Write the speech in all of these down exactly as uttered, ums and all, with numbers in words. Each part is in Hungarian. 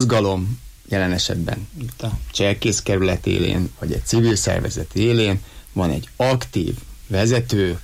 mozgalom, jelen esetben itt a Cserkész kerület élén, vagy egy civil szervezet élén van egy aktív vezető,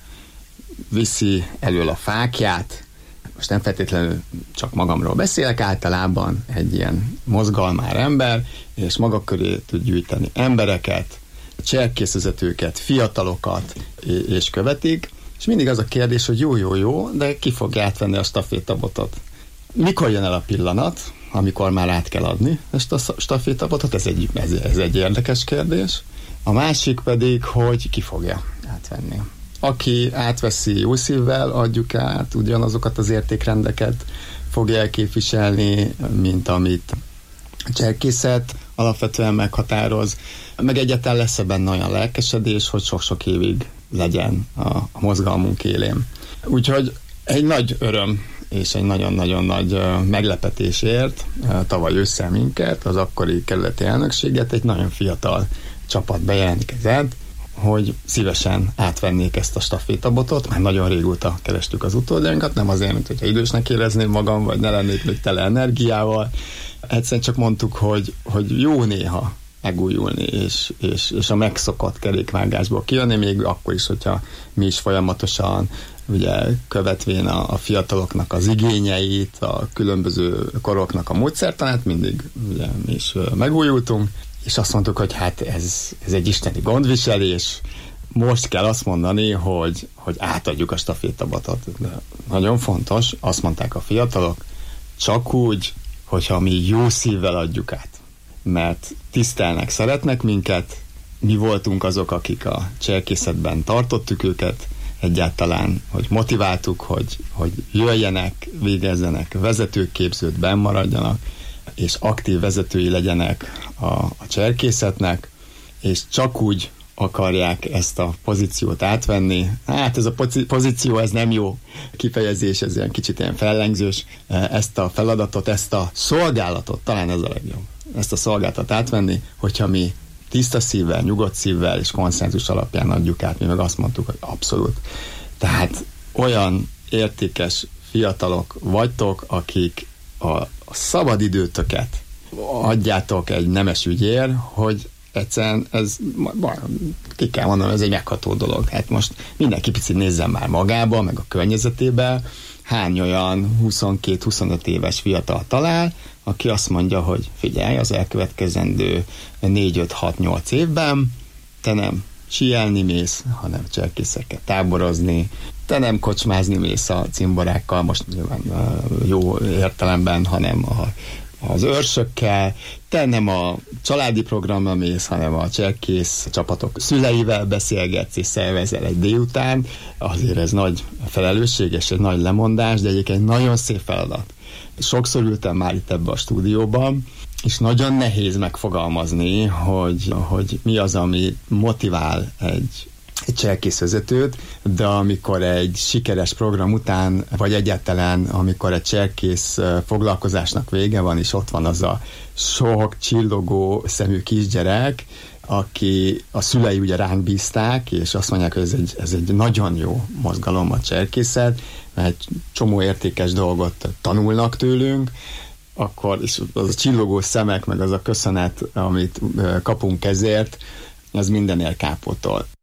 viszi elől a fákját, most nem feltétlenül csak magamról beszélek, általában egy ilyen mozgalmár ember, és maga köré tud gyűjteni embereket, cserkészvezetőket, fiatalokat, és követik, és mindig az a kérdés, hogy jó, jó, jó, de ki fogja átvenni a stafétabotot? Mikor jön el a pillanat, amikor már át kell adni ezt a stafétabotot? Ez egy, ez, ez egy érdekes kérdés. A másik pedig, hogy ki fogja átvenni. Aki átveszi jó szívvel, adjuk át, ugyanazokat az értékrendeket fogja elképviselni, mint amit a cserkészet alapvetően meghatároz, meg egyáltalán lesz benne olyan lelkesedés, hogy sok-sok évig legyen a, a mozgalmunk élén. Úgyhogy egy nagy öröm és egy nagyon-nagyon nagy uh, meglepetésért uh, tavaly ősszel minket, az akkori kerületi elnökséget, egy nagyon fiatal csapat bejelentkezett, hogy szívesen átvennék ezt a stafétabotot, már nagyon régóta kerestük az utódjainkat, nem azért, mint hogyha idősnek érezném magam, vagy ne lennék még tele energiával. Egyszerűen csak mondtuk, hogy, hogy jó néha megújulni, és, és, és a megszokott kerékvágásból kijönni, még akkor is, hogyha mi is folyamatosan ugye követvén a, a fiataloknak az igényeit, a különböző koroknak a módszertanát, mindig ugye mi is megújultunk, és azt mondtuk, hogy hát ez, ez egy isteni gondviselés, most kell azt mondani, hogy, hogy átadjuk a stafétabotot. De nagyon fontos, azt mondták a fiatalok, csak úgy, hogyha mi jó szívvel adjuk át. Mert tisztelnek, szeretnek minket, mi voltunk azok, akik a cserkészetben tartottuk őket, egyáltalán, hogy motiváltuk, hogy, hogy jöjjenek, végezzenek, vezetőképzőt, benn maradjanak, és aktív vezetői legyenek a, a cserkészetnek, és csak úgy akarják ezt a pozíciót átvenni. Hát ez a pozíció, ez nem jó kifejezés, ez ilyen kicsit ilyen fellengzős, ezt a feladatot, ezt a szolgálatot, talán ez a legjobb, ezt a szolgálatot átvenni, hogyha mi tiszta szívvel, nyugodt szívvel és konszenzus alapján adjuk át, mi meg azt mondtuk, hogy abszolút. Tehát olyan értékes fiatalok vagytok, akik a, a szabad időtöket adjátok egy nemes ügyér, hogy egyszerűen ez, ki kell mondanom, ez egy megható dolog. Hát most mindenki picit nézzen már magába, meg a környezetébe, hány olyan huszonkét-huszonöt éves fiatal talál, aki azt mondja, hogy figyelj, az elkövetkezendő négy-öt-hat-nyolc évben te nem síelni mész, hanem cserkészekkel táborozni, te nem kocsmázni mész a cimborákkal, most nyilván jó értelemben, hanem a az őrsökkel, te nem a családi programra mész, hanem a cserkész csapatok szüleivel beszélgetsz és szervezel egy délután. Azért ez nagy felelősség és egy nagy lemondás, de egyébként nagyon szép feladat. Sokszor ültem már itt ebbe a stúdióban, és nagyon nehéz megfogalmazni, hogy, hogy mi az, ami motivál egy egy cserkészvezetőt, de amikor egy sikeres program után, vagy egyáltalán amikor egy cserkész foglalkozásnak vége van, és ott van az a sok csillogó szemű kisgyerek, aki a szülei ugye ránk bízták, és azt mondják, hogy ez egy, ez egy nagyon jó mozgalom a cserkészet, mert egy csomó értékes dolgot tanulnak tőlünk, akkor és az a csillogó szemek, meg az a köszönet, amit kapunk ezért, az mindenél kápótol.